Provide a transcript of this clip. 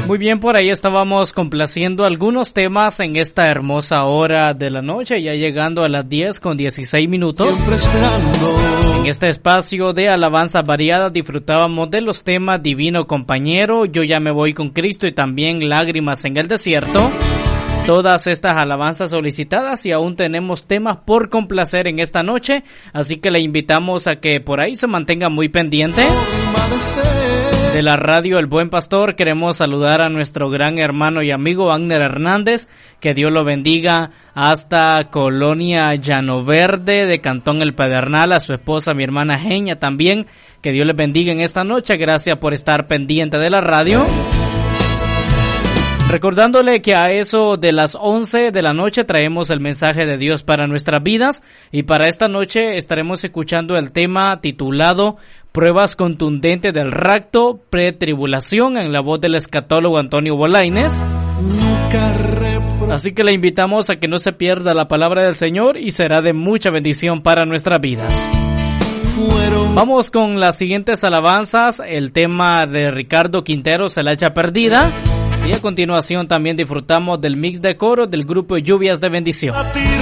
Muy bien, por ahí estábamos complaciendo algunos temas en esta hermosa hora de la noche, ya llegando a las 10:16. En este espacio de alabanza variada disfrutábamos de los temas Divino Compañero, Yo ya me voy con Cristo y también Lágrimas en el desierto. Todas estas alabanzas solicitadas y aún tenemos temas por complacer en esta noche, así que le invitamos a que por ahí se mantenga muy pendiente de la radio El Buen Pastor. Queremos saludar a nuestro gran hermano y amigo Agner Hernández, que Dios lo bendiga hasta Colonia Llano Verde de Cantón El Pedernal, a su esposa, mi hermana Genia también, que Dios les bendiga en esta noche. Gracias por estar pendiente de la radio. Recordándole que a eso de las 11 de la noche traemos el mensaje de Dios para nuestras vidas, y para esta noche estaremos escuchando el tema titulado Pruebas contundentes del rapto, pretribulación, en la voz del escatólogo Antonio Bolaines. Así que le invitamos a que no se pierda la palabra del Señor y será de mucha bendición para nuestras vidas. Vamos con las siguientes alabanzas, el tema de Ricardo Quinteros, El hacha perdida. Y a continuación también disfrutamos del mix de coro del grupo Lluvias de Bendición.